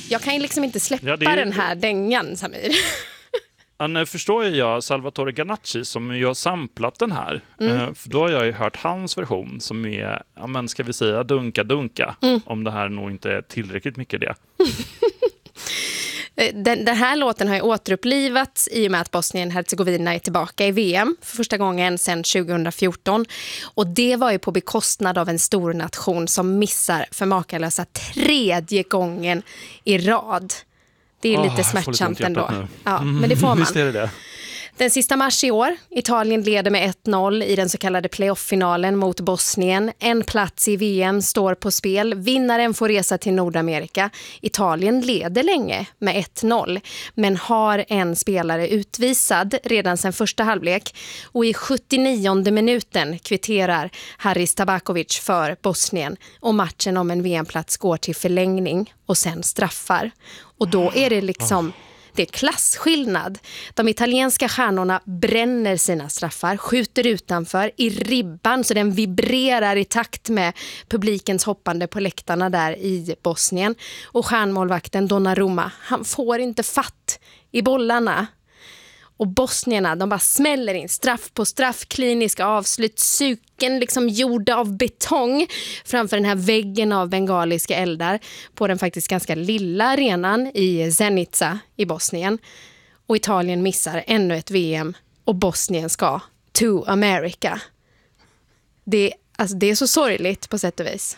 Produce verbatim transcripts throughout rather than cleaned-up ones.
Jag kan ju liksom inte släppa Ja, det är... den här dängan, Samir. Ja, nu förstår ju jag Salvatore Ganacci som ju har samplat den här. Mm. För då har jag ju hört hans version som är, ja men ska vi säga dunka-dunka. Mm. Om det här nog inte är tillräckligt mycket det. Den, den här låten har ju återupplivats i och med att Bosnien-Hercegovina är tillbaka i V M för första gången sedan tjugo fjorton. Och det var ju på bekostnad av en stor nation som missar för makalösa tredje gången i rad. Det är oh, lite smärtsamt ändå. Ja, men det får man. Visst är det det. Den sista mars i år, Italien leder med ett noll i den så kallade playoff-finalen mot Bosnien. En plats i V M står på spel. Vinnaren får resa till Nordamerika. Italien leder länge med ett noll, men har en spelare utvisad redan sedan första halvlek. Och i sjuttionionde minuten kvitterar Haris Tabakovic för Bosnien. Och matchen om en V M-plats går till förlängning och sen straffar. Och då är det liksom... Det är klassskillnad. De italienska stjärnorna bränner sina straffar, skjuter utanför i ribban så den vibrerar i takt med publikens hoppande på läktarna där i Bosnien. Och stjärnmålvakten Donnarumma, han får inte fatt i bollarna. Och bosnierna, de bara smäller in straff på straff, kliniska avslut, suken liksom gjorda av betong framför den här väggen av bengaliska eldar på den faktiskt ganska lilla arenan i Zenica i Bosnien. Och Italien missar ännu ett V M och Bosnien ska to America. Det, alltså det är så sorgligt på sätt och vis.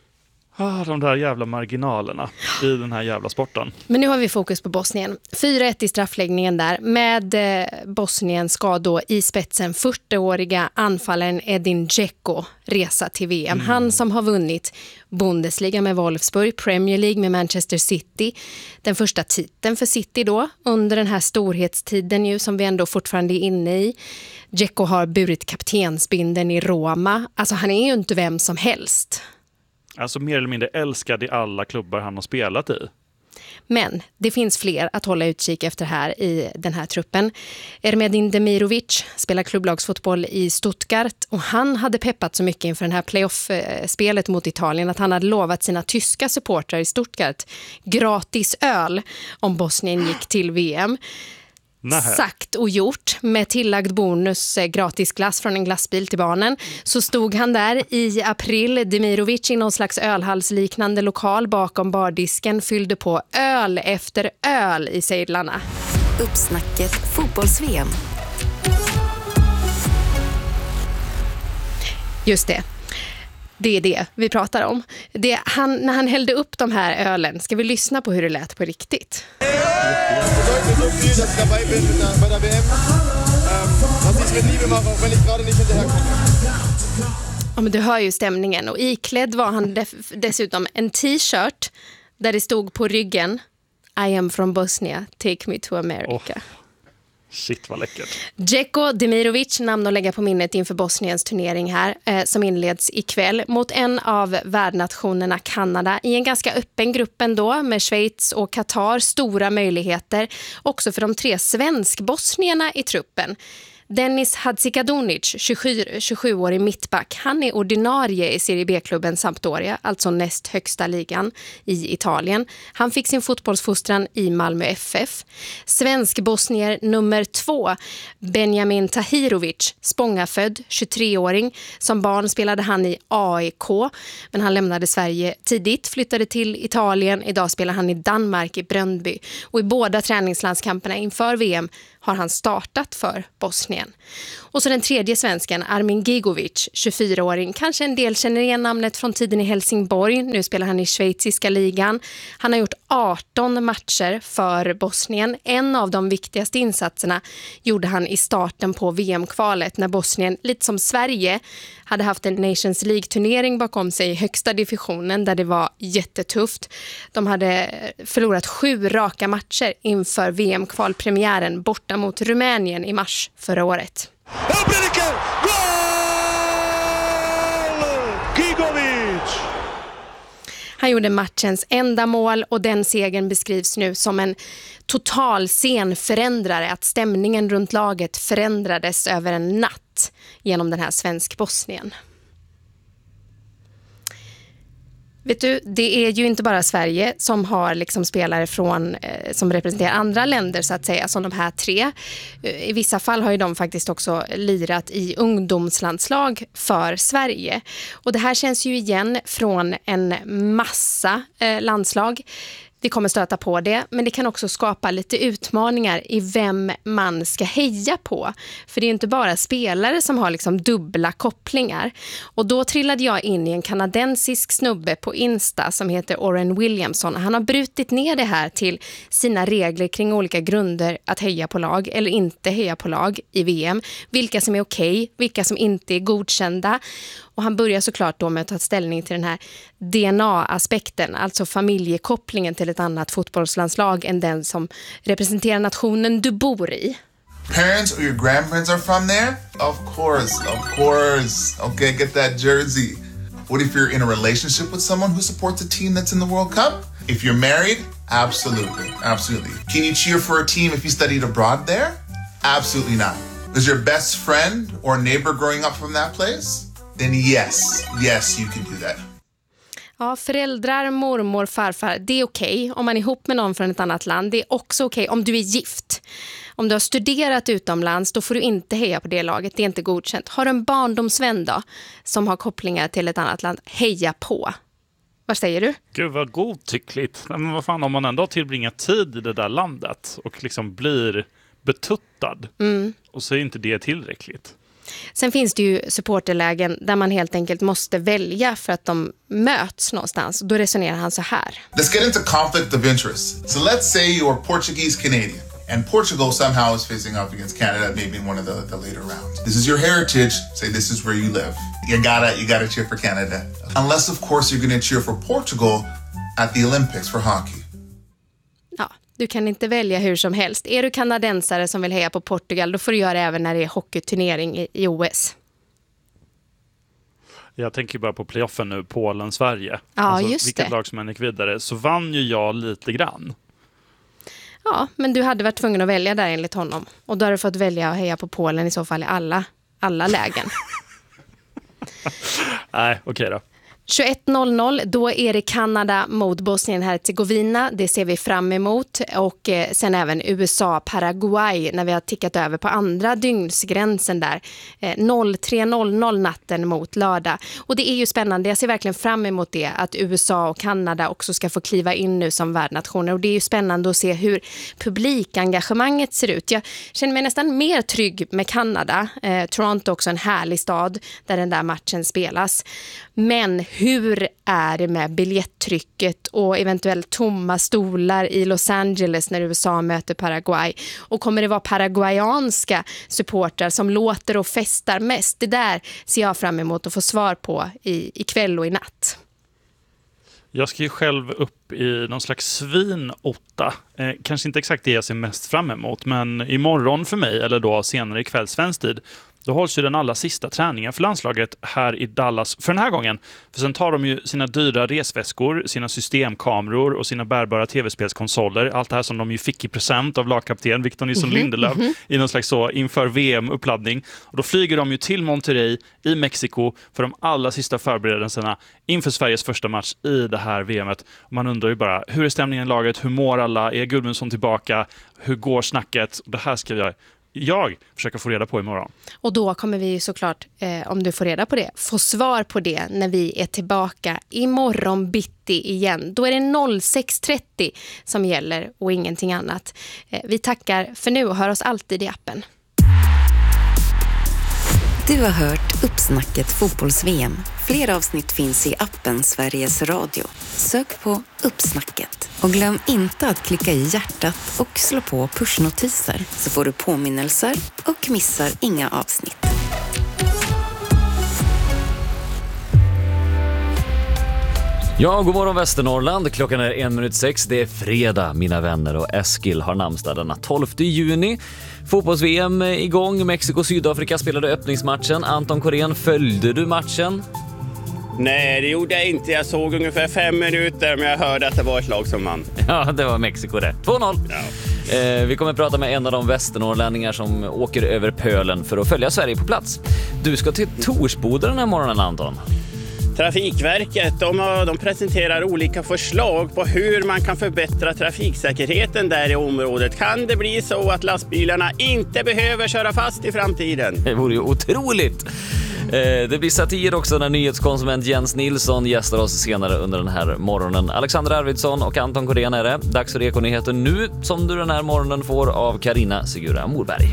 Ah, de där jävla marginalerna i den här jävla sporten. Men nu har vi fokus på Bosnien. fyra ett i straffläggningen där. Med eh, Bosnien ska då i spetsen fyrtioåriga anfallaren Edin Dzeko resa till V M. Mm. Han som har vunnit Bundesliga med Wolfsburg, Premier League med Manchester City. Den första titeln för City då under den här storhetstiden ju, som vi ändå fortfarande är inne i. Dzeko har burit kaptensbinden i Roma. Alltså han är ju inte vem som helst. Alltså mer eller mindre älskad i alla klubbar han har spelat i. Men det finns fler att hålla utkik efter här i den här truppen. Ermedin Demirovic spelar klubblagsfotboll i Stuttgart och han hade peppat så mycket inför den här playoff-spelet mot Italien att han hade lovat sina tyska supportrar i Stuttgart gratis öl om Bosnien gick till V M. Nähe. Sagt och gjort, med tillagd bonus gratis glass från en glassbil till barnen, så stod han där i april, Demirovic, i någon slags ölhalsliknande lokal bakom bardisken, fyllde på öl efter öl i sedlarna. Uppsnacket fotbolls-V M. Just det. Det är det vi pratar om. Det, han, när han hällde upp de här ölen, ska vi lyssna på hur det lät på riktigt? Ja, men du hör ju stämningen. Och iklädd var han def- dessutom en t-shirt där det stod på ryggen I am from Bosnia, take me to America. Oh. Shit, vad läckert. Dzeko Demirovic, namn att lägga på minnet inför Bosniens turnering här, eh, som inleds ikväll mot en av värdnationerna Kanada i en ganska öppen grupp ändå, med Schweiz och Qatar. Stora möjligheter också för de tre svensk-bosnierna i truppen. Dennis Hadzikadunic, tjugosju-årig mittback, han är ordinarie i Serie B-klubben Sampdoria, alltså näst högsta ligan i Italien. Han fick sin fotbollsfostran i Malmö F F. Svensk-bosnier nummer två, Benjamin Tahirovic, Spångafödd, tjugotre-åring. Som barn spelade han i A I K, men han lämnade Sverige tidigt, flyttade till Italien. Idag spelar han i Danmark, i Brøndby. Och i båda träningslandskamperna inför V M har han startat för Bosnien. Och så den tredje svensken, Armin Gigovic, tjugofyra-åring. Kanske en del känner igen namnet från tiden i Helsingborg. Nu spelar han i schweiziska ligan. Han har gjort arton matcher för Bosnien. En av de viktigaste insatserna gjorde han i starten på V M-kvalet när Bosnien, lite som Sverige, hade haft en Nations League-turnering bakom sig i högsta divisionen där det var jättetufft. De hade förlorat sju raka matcher inför V M-kvalpremiären borta mot Rumänien i mars förra året. Han gjorde matchens enda mål och den segern beskrivs nu som en total scenförändrare, att stämningen runt laget förändrades över en natt genom den här svensk-Bosnien. Vet du, det är ju inte bara Sverige som har liksom spelare från, eh, som representerar andra länder så att säga, som de här tre. I vissa fall har ju de faktiskt också lirat i ungdomslandslag för Sverige. Och det här känns ju igen från en massa eh, landslag. Vi kommer stöta på det, men det kan också skapa lite utmaningar i vem man ska heja på. För det är inte bara spelare som har liksom dubbla kopplingar. Och då trillade jag in i en kanadensisk snubbe på Insta som heter Oren Williamson. Han har brutit ner det här till sina regler kring olika grunder att heja på lag eller inte heja på lag i V M. Vilka som är okej, vilka som inte är godkända. Och han börjar såklart då med att ta ställning till den här D N A-aspekten, alltså familjekopplingen till ett annat fotbollslandslag än den som representerar nationen du bor i. Parents or your grandparents are from there? Of course, of course. Okay, get that jersey. What if you're in a relationship with someone who supports a team that's in the World Cup? If you're married? Absolutely, absolutely. Can you cheer for a team if you studied abroad there? Absolutely not. Is your best friend or neighbor growing up from that place? Then yes, yes you can do that. Ja, föräldrar, mormor, farfar, det är okej om man är ihop med någon från ett annat land. Det är också okej om du är gift. Om du har studerat utomlands, då får du inte heja på det laget. Det är inte godkänt. Har du en barndomsvän då, som har kopplingar till ett annat land, heja på. Vad säger du? Gud vad godtyckligt. Men vad fan, om man ändå tillbringat tid i det där landet och liksom blir betuttad mm. och så är inte det tillräckligt. Sen finns det ju supporterlägen där man helt enkelt måste välja för att de möts någonstans. Då resonerar han så här. Let's get into conflict of interest. So let's say you're Portuguese Canadian and Portugal somehow is facing off against Canada maybe in one of the, the later rounds. This is your heritage. Say this is where you live. You gotta, you gotta cheer for Canada. Unless of course you're gonna cheer for Portugal at the Olympics for hockey. Ja. Du kan inte välja hur som helst. Är du kanadensare som vill heja på Portugal, då får du göra det även när det är hockeyturnering i, i O S. Jag tänker bara på playoffen nu, Polen-Sverige. Ja, alltså, just vilket det. lag som än gick vidare, så vann ju jag lite grann. Ja, men du hade varit tvungen att välja där enligt honom. Och då har du fått välja att heja på Polen i så fall i alla, alla lägen. Nej, okej då. tjugoett noll noll, då är det Kanada mot Bosnien-Hercegovina. Det ser vi fram emot. Och eh, sen även U S A-Paraguay när vi har tickat över på andra dygnsgränsen där. Eh, noll tre noll noll natten mot lördag. Och det är ju spännande. Jag ser verkligen fram emot det. Att U S A och Kanada också ska få kliva in nu som värdnationer. Och det är ju spännande att se hur publikengagemanget ser ut. Jag känner mig nästan mer trygg med Kanada. Eh, Toronto också en härlig stad där den där matchen spelas. Men hur är det med biljetttrycket och eventuellt tomma stolar i Los Angeles när U S A möter Paraguay? Och kommer det vara paraguayanska supportrar som låter och festar mest? Det där ser jag fram emot att få svar på i, i kväll och i natt. Jag ska ju själv upp i någon slags svinotta. Eh, kanske inte exakt det jag ser mest fram emot, men imorgon för mig, eller då senare ikväll svensk tid, då hålls ju den allra sista träningen för landslaget här i Dallas för den här gången. För sen tar de ju sina dyra resväskor, sina systemkameror och sina bärbara tv-spelskonsoler. Allt det här som de ju fick i present av lagkapten Victor Nilsson mm-hmm. Lindelöf mm-hmm. i någon slags så inför V M-uppladdning. Och då flyger de ju till Monterrey i Mexiko för de allra sista förberedelserna inför Sveriges första match i det här V M:et. Och man undrar ju bara, hur är stämningen i laget? Hur mår alla? Är Gudmundsson tillbaka? Hur går snacket? Och det här ska jag... jag försöker få reda på imorgon. Och då kommer vi såklart, eh, om du får reda på det, få svar på det när vi är tillbaka imorgon bitti igen. Då är det noll sex trettio som gäller och ingenting annat. Eh, vi tackar för nu och hör oss alltid i appen. Du har hört Uppsnacket fotbolls-V M. Fler avsnitt finns i appen Sveriges Radio. Sök på Uppsnacket. Och glöm inte att klicka i hjärtat och slå på pushnotiser så får du påminnelser och missar inga avsnitt. Ja, god morgon Västernorrland. Klockan är en minut sex. Det är fredag, mina vänner, och Eskil har namnsdag denna tolfte juni. Fotbolls-V M igång. Mexiko-Sydafrika spelade öppningsmatchen. Anton Korén, följde du matchen? Nej, det gjorde jag inte. Jag såg ungefär fem minuter, men jag hörde att det var ett lag som vann. Ja, det var Mexiko det. två noll. Ja. Eh, vi kommer att prata med en av de västernorrlänningar som åker över pölen för att följa Sverige på plats. Du ska till Torsboda den här morgonen, Anton. Trafikverket de, de presenterar olika förslag på hur man kan förbättra trafiksäkerheten där i området. Kan det bli så att lastbilarna inte behöver köra fast i framtiden? Det vore ju otroligt! Det blir satir också när nyhetskonsument Jens Nilsson gästar oss senare under den här morgonen. Alexander Arvidsson och Anton Kodén är det. Dags för Ekonyheter nu, som du den här morgonen får av Karina Sigura Morberg.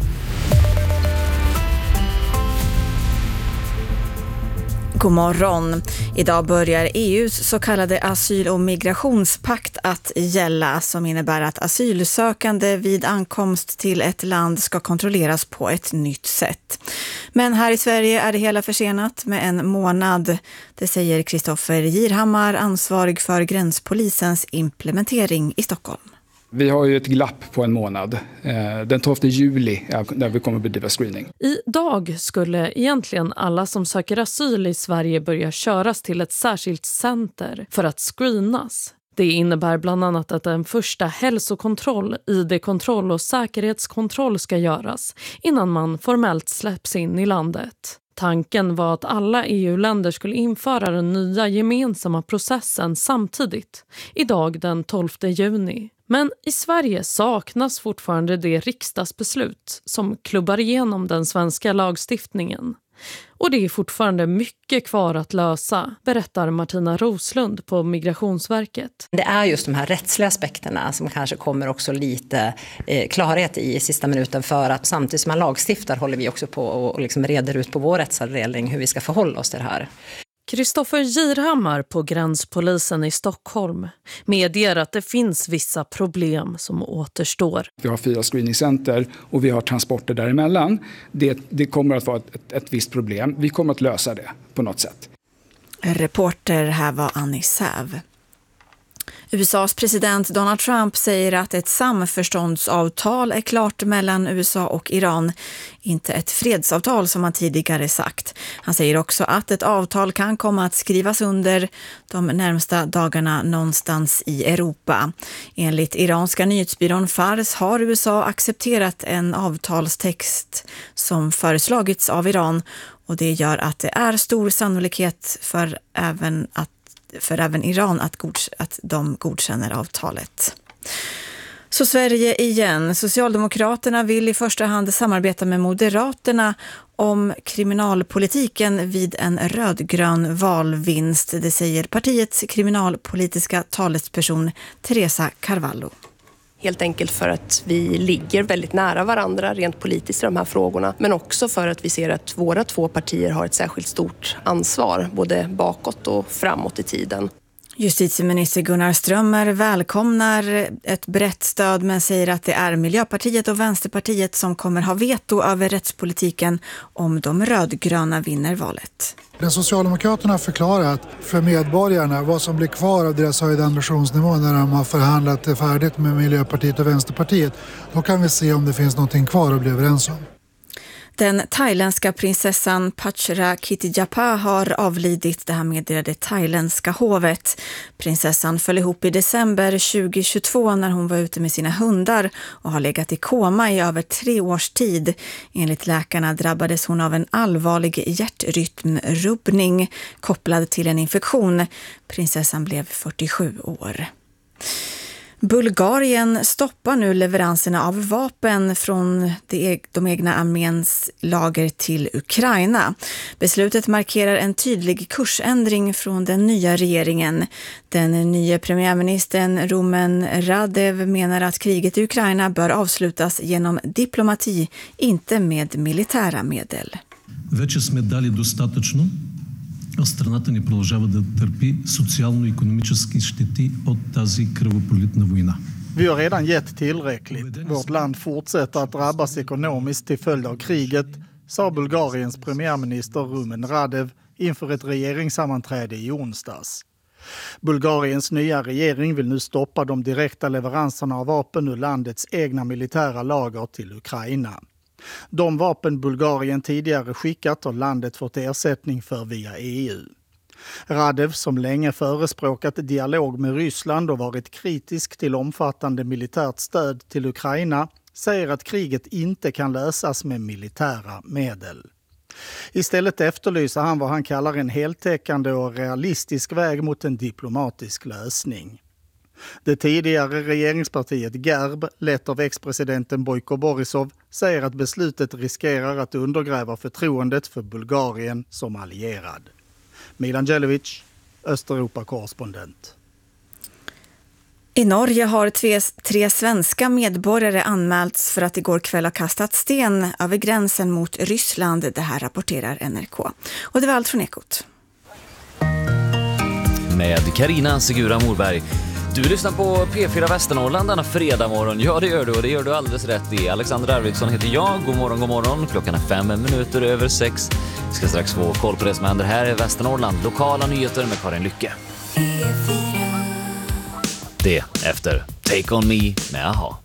God morgon. Idag börjar E U:s så kallade asyl- och migrationspakt att gälla, som innebär att asylsökande vid ankomst till ett land ska kontrolleras på ett nytt sätt. Men här i Sverige är det hela försenat med en månad. Det säger Kristoffer Girhammar, ansvarig för gränspolisens implementering i Stockholm. Vi har ju ett glapp på en månad. Den tolfte juli där vi kommer att bedriva screening. Idag skulle egentligen alla som söker asyl i Sverige börja köras till ett särskilt center för att screenas. Det innebär bland annat att en första hälsokontroll, I D-kontroll och säkerhetskontroll ska göras innan man formellt släpps in i landet. Tanken var att alla E U-länder skulle införa den nya gemensamma processen samtidigt, idag den tolfte juni. Men i Sverige saknas fortfarande det riksdagsbeslut som klubbar igenom den svenska lagstiftningen. Och det är fortfarande mycket kvar att lösa, berättar Martina Roslund på Migrationsverket. Det är just de här rättsliga aspekterna som kanske kommer också lite eh, klarhet i sista minuten, för att samtidigt som man lagstiftar håller vi också på och, och liksom reder ut på vår rättsavdelning hur vi ska förhålla oss till det här. Kristoffer Girhammar på gränspolisen i Stockholm medger att det finns vissa problem som återstår. Vi har fyra screeningcenter och vi har transporter däremellan. Det, det kommer att vara ett, ett, ett visst problem. Vi kommer att lösa det på något sätt. Reporter här var Annie Säv. U S A:s president Donald Trump säger att ett samförståndsavtal är klart mellan U S A och Iran, inte ett fredsavtal som han tidigare sagt. Han säger också att ett avtal kan komma att skrivas under de närmsta dagarna någonstans i Europa. Enligt iranska nyhetsbyrån Fars har U S A accepterat en avtalstext som föreslagits av Iran, och det gör att det är stor sannolikhet för även att för även Iran att, godk- att de godkänner avtalet. Så Sverige igen. Socialdemokraterna vill i första hand samarbeta med Moderaterna om kriminalpolitiken vid en rödgrön valvinst. Det säger partiets kriminalpolitiska talesperson Teresa Carvalho. Helt enkelt för att vi ligger väldigt nära varandra rent politiskt i de här frågorna. Men också för att vi ser att våra två partier har ett särskilt stort ansvar, både bakåt och framåt i tiden. Justitieminister Gunnar Strömmer välkomnar ett brett stöd, men säger att det är Miljöpartiet och Vänsterpartiet som kommer ha veto över rättspolitiken om de rödgröna vinner valet. Den Socialdemokraterna har förklarat för medborgarna vad som blir kvar av deras höjda ambitionsnivå när de har förhandlat färdigt med Miljöpartiet och Vänsterpartiet. Då kan vi se om det finns någonting kvar att bli överens om. Den thailändska prinsessan Pachra Kitijapa har avlidit, det här meddelade thailändska hovet. Prinsessan föll ihop i december tjugohundratjugotvå när hon var ute med sina hundar och har legat i koma i över tre års tid. Enligt läkarna drabbades hon av en allvarlig hjärtrytmrubbning kopplad till en infektion. Prinsessan blev fyrtiosju år. Bulgarien stoppar nu leveranserna av vapen från de egna arméns lager till Ukraina. Beslutet markerar en tydlig kursändring från den nya regeringen. Den nya premiärministern Rumen Radev menar att kriget i Ukraina bör avslutas genom diplomati, inte med militära medel. Страната ни продължава да търпи социално-икономически щети от тази кръвопролитна война. Vi har redan gett tillräckligt. Vårt land fortsätter att drabbas ekonomiskt till följd av kriget, sa Bulgariens premiärminister Rumen Radev inför ett regeringssammanträde i onsdags. Bulgariens nya regering vill nu stoppa de direkta leveranserna av vapen ur landets egna militära lager till Ukraina. De vapen Bulgarien tidigare skickat har landet fått ersättning för via E U. Radev, som länge förespråkat dialog med Ryssland och varit kritisk till omfattande militärt stöd till Ukraina, säger att kriget inte kan lösas med militära medel. Istället efterlyser han vad han kallar en heltäckande och realistisk väg mot en diplomatisk lösning. Det tidigare regeringspartiet G E R B, lett av ex-presidenten Bojko Borisov, säger att beslutet riskerar att undergräva förtroendet för Bulgarien som allierad. Milan Djelevic, Östeuropa-korrespondent. I Norge har tre, tre svenska medborgare anmälts för att igår kväll ha kastat sten över gränsen mot Ryssland. Det här rapporterar N R K. Och det var allt från Ekot. Med Carina Segura Morberg. Du lyssnar på P fyra Västernorrland denna fredag morgon. Ja, det gör du och det gör du alldeles rätt i. Alexander Arvidsson heter jag. God morgon, god morgon. Klockan är fem minuter över sex. Vi ska strax få koll på det som händer här i Västernorrland. Lokala nyheter med Karin Lycke. Det efter Take On Me med A H A.